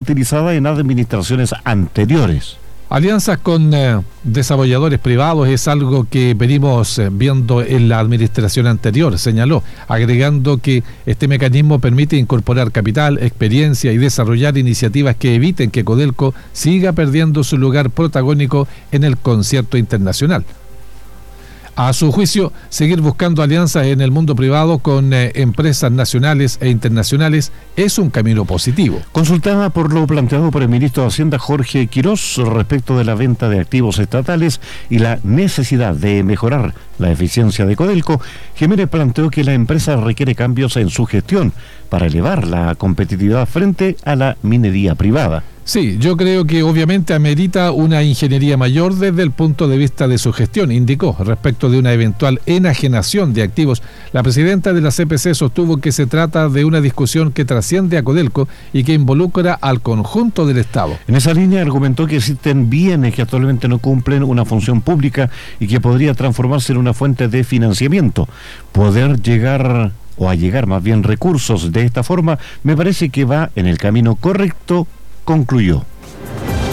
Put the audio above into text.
utilizada en administraciones anteriores. Alianzas con desarrolladores privados es algo que venimos viendo en la administración anterior, señaló, agregando que este mecanismo permite incorporar capital, experiencia y desarrollar iniciativas que eviten que Codelco siga perdiendo su lugar protagónico en el concierto internacional. A su juicio, seguir buscando alianzas en el mundo privado con empresas nacionales e internacionales es un camino positivo. Consultada por lo planteado por el ministro de Hacienda Jorge Quirós respecto de la venta de activos estatales y la necesidad de mejorar la eficiencia de Codelco, Jiménez planteó que la empresa requiere cambios en su gestión para elevar la competitividad frente a la minería privada. Sí, yo creo que obviamente amerita una ingeniería mayor desde el punto de vista de su gestión, indicó. Respecto de una eventual enajenación de activos, la presidenta de la CPC sostuvo que se trata de una discusión que trasciende a Codelco y que involucra al conjunto del Estado. En esa línea argumentó que existen bienes que actualmente no cumplen una función pública y que podría transformarse en una fuente de financiamiento. Poder llegar o a llegar más bien recursos de esta forma, me parece que va en el camino correcto, concluyó.